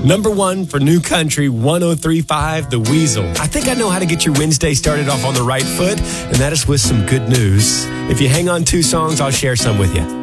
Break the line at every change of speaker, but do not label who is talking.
Number one for New Country 103.5, The Weasel. I think I know how to get your Wednesday started off on the right foot, and that is with some good news. If you hang on 2 songs, I'll share some with you.